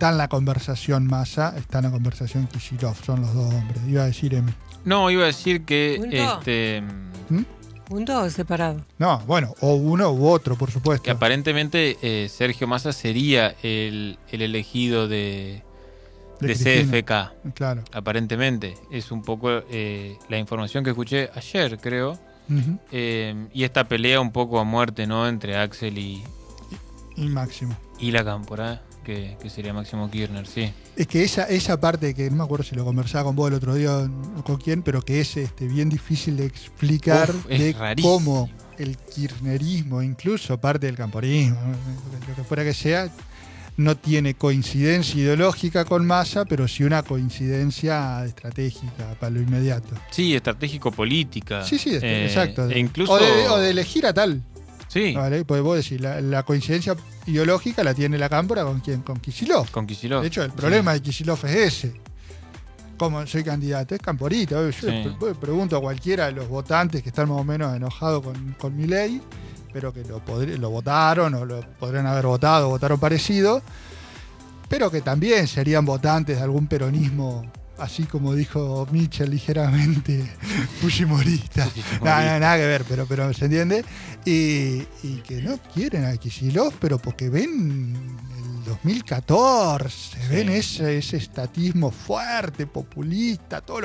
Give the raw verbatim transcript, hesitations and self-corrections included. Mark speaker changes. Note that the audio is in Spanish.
Speaker 1: está en la conversación Massa, está en la conversación Kicillof, son los dos hombres. Iba a decir Emi.
Speaker 2: No, iba a decir que
Speaker 3: ¿Junto?
Speaker 2: este
Speaker 1: ¿Mm?
Speaker 3: ¿Juntos o separados?
Speaker 1: No, bueno, o uno u otro, por supuesto.
Speaker 2: que aparentemente eh, Sergio Massa sería el, el elegido de,
Speaker 1: De
Speaker 2: de
Speaker 1: Cristina.
Speaker 2: C F K.
Speaker 1: Claro.
Speaker 2: Aparentemente. Es un poco eh, la información que escuché ayer, creo.
Speaker 1: Uh-huh.
Speaker 2: Eh, y esta pelea un poco a muerte, ¿no? Entre Axel y,
Speaker 1: Y Máximo.
Speaker 2: y la Cámpora, que, que sería Máximo Kirchner, sí.
Speaker 1: Es que esa, esa parte que no me acuerdo si lo conversaba con vos el otro día o con quién, pero que es este, bien difícil de explicar
Speaker 2: Uf, es
Speaker 1: de
Speaker 2: rarísimo.
Speaker 1: cómo el kirchnerismo, incluso parte del camporismo, ¿no? lo que fuera que sea, no tiene coincidencia ideológica con Massa, pero sí una coincidencia estratégica para lo inmediato.
Speaker 2: Sí, estratégico-política.
Speaker 1: Sí, sí,
Speaker 2: Eh,
Speaker 1: exacto.
Speaker 2: E incluso...
Speaker 1: o, de, o de elegir a tal.
Speaker 2: Sí,
Speaker 1: ¿Vale? Pues vos decís, la, la coincidencia ideológica la tiene la Cámpora con quién, con Kicillof.
Speaker 2: con Kicillof.
Speaker 1: De hecho, el problema de Kicillof es ese. ¿Cómo soy candidato? Es camporita. Yo
Speaker 2: Sí.
Speaker 1: le pre- pregunto a cualquiera de los votantes que están más o menos enojados con, con mi ley, pero que lo, podr- lo votaron o lo podrían haber votado o votaron parecido, pero que también serían votantes de algún peronismo, así como dijo Mitchell, ligeramente fujimorista. Nada, nada, nada que ver, pero, pero se entiende. Y, y que no quieren a Kicillof, pero porque ven el dos mil catorce,
Speaker 2: Sí.
Speaker 1: ven ese, ese estatismo fuerte, populista, todo lo